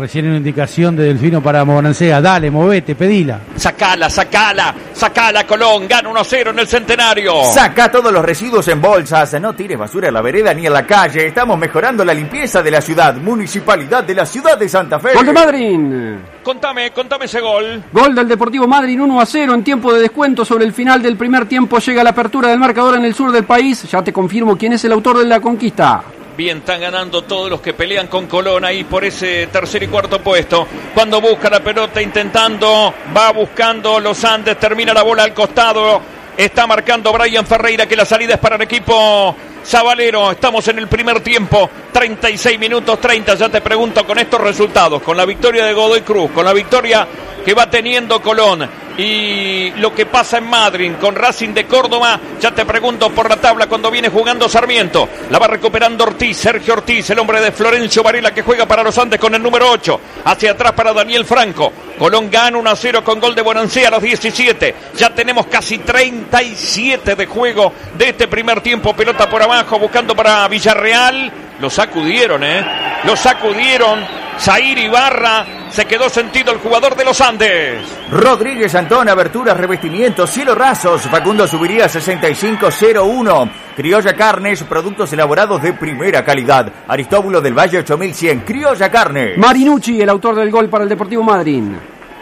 Recién una indicación de Delfino para Bonancea. Dale, movete, pedila. Sacala, Colón. Gana 1-0 en el Centenario. Saca todos los residuos en bolsas. No tires basura en la vereda ni en la calle. Estamos mejorando la limpieza de la ciudad. Municipalidad de la ciudad de Santa Fe. Gol de Madryn. Contame ese gol. Gol del Deportivo Madryn, 1-0 en tiempo de descuento. Sobre el final del primer tiempo llega la apertura del marcador en el sur del país. Ya te confirmo quién es el autor de la conquista. Bien, están ganando todos los que pelean con Colón ahí por ese tercer y cuarto puesto. Cuando busca la pelota intentando, va buscando los Andes, termina la bola al costado. Está marcando Brian Ferreira que la salida es para el equipo sabalero. Estamos en el primer tiempo, 36 minutos 30. Ya te pregunto con estos resultados, con la victoria de Godoy Cruz, con la victoria que va teniendo Colón y lo que pasa en Madryn con Racing de Córdoba, ya te pregunto por la tabla cuando viene jugando Sarmiento. La va recuperando Ortiz, Sergio Ortiz, el hombre de Florencio Varela que juega para los Andes con el número 8. Hacia atrás para Daniel Franco. Colón gana 1-0 con gol de Bonancea a los 17. Ya tenemos casi 37 de juego de este primer tiempo. Pelota por abajo buscando para Villarreal. Lo sacudieron, Lo sacudieron. Zair Ibarra, se quedó sentido el jugador de los Andes. Rodríguez Antón, aberturas, revestimientos, cielo rasos. Facundo Subiría 6501. Criolla Carnes, productos elaborados de primera calidad. Aristóbulo del Valle 8100. Criolla Carnes. Marinucci, el autor del gol para el Deportivo Madryn.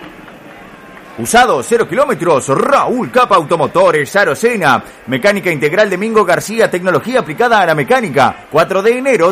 Usado 0 kilómetros, Raúl Capa Automotores, Arocena, Mecánica Integral de Mingo García, tecnología aplicada a la mecánica, 4 de enero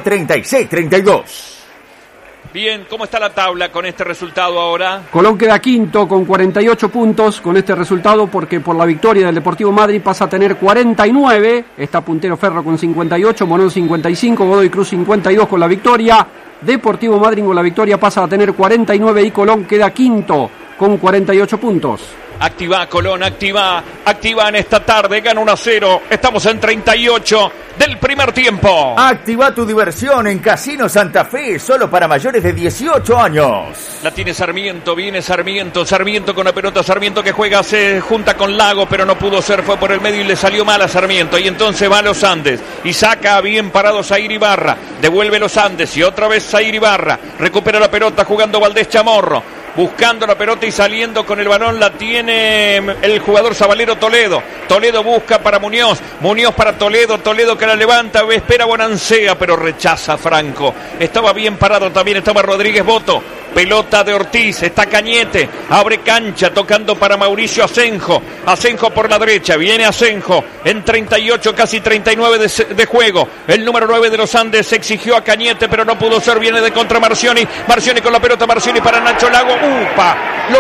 3632. Bien, ¿cómo está la tabla con este resultado ahora? Colón queda quinto con 48 puntos con este resultado porque por la victoria del Deportivo Madryn pasa a tener 49. Está puntero Ferro con 58, Morón 55, Godoy Cruz 52 con la victoria. Deportivo Madryn con la victoria pasa a tener 49 y Colón queda quinto con 48 puntos. Activa Colón, activa en esta tarde, gana 1-0, estamos en 38 del primer tiempo. Activa tu diversión en Casino Santa Fe, solo para mayores de 18 años. La tiene Sarmiento, viene Sarmiento con la pelota, Sarmiento que juega, se junta con Lago, pero no pudo ser, fue por el medio y le salió mal a Sarmiento, y entonces va a los Andes, y saca bien parado Zair Ibarra, devuelve los Andes, y otra vez Zair Ibarra, recupera la pelota jugando Valdés Chamorro, buscando la pelota y saliendo con el balón, la tiene el jugador sabalero Toledo. Toledo busca para Muñoz para Toledo que la levanta, espera Bonancea, pero rechaza Franco. Estaba bien parado también, estaba Rodríguez Boto. Pelota de Ortiz, está Cañete, abre cancha, tocando para Mauricio Asenjo por la derecha, viene Asenjo, en 38, casi 39 de juego, el número 9 de los Andes exigió a Cañete, pero no pudo ser, viene de contra Marcioni con la pelota, Marcioni para Nacho Lago, lo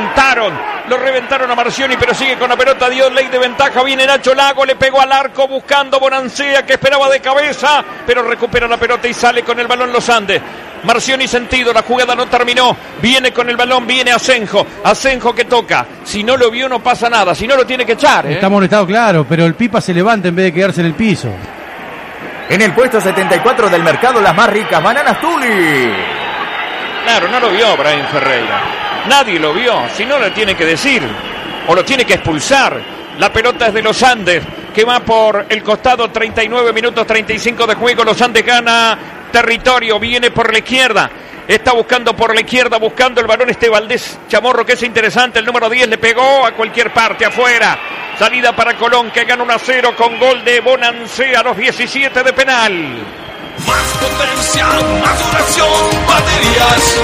reventaron a Marcioni, pero sigue con la pelota, dio ley de ventaja, viene Nacho Lago, le pegó al arco buscando Bonancea, que esperaba de cabeza, pero recupera la pelota y sale con el balón los Andes. Marcioni sentido, la jugada no terminó, viene con el balón, viene Asenjo que toca, si no lo vio no pasa nada, si no lo tiene que echar. Está molestado, claro, pero el Pipa se levanta en vez de quedarse en el piso. En el puesto 74 del mercado, las más ricas, Bananas Tuli. Claro, no lo vio Brian Ferreira, nadie lo vio, si no lo tiene que decir, o lo tiene que expulsar. La pelota es de los Andes, que va por el costado, 39 minutos 35 de juego, los Andes gana territorio, viene por la izquierda, está buscando por la izquierda, buscando el balón Valdés Chamorro, que es interesante, el número 10 le pegó a cualquier parte, afuera, salida para Colón, que gana 1-0 con gol de Bonancea a los 17 de penal. Más potencia, más duración, baterías,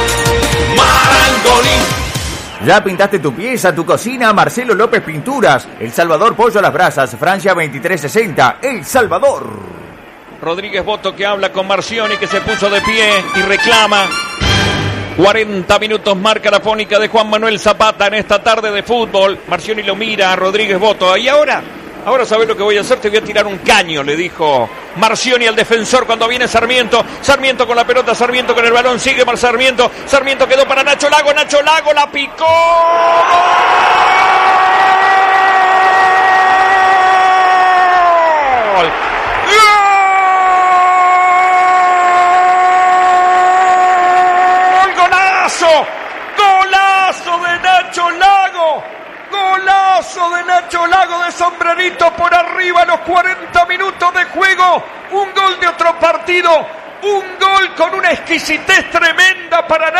Marangoni. Ya pintaste tu pieza, tu cocina, Marcelo López Pinturas, El Salvador Pollo a las Brasas, Francia 2360, El Salvador. Rodríguez Boto que habla con Marcioni, que se puso de pie y reclama. 40 minutos marca la fónica de Juan Manuel Zapata en esta tarde de fútbol. Marcioni lo mira a Rodríguez Boto. Y ahora sabes lo que voy a hacer, te voy a tirar un caño, le dijo Marcioni al defensor cuando viene Sarmiento con la pelota, Sarmiento con el balón, sigue mal Sarmiento quedó para Nacho Lago, la picó. ¡Gol! ¡Golazo de Nacho Lago! ¡Golazo de Nacho Lago de sombrerito por arriba a los 40 minutos de juego! Un gol de otro partido, un gol con una exquisitez tremenda para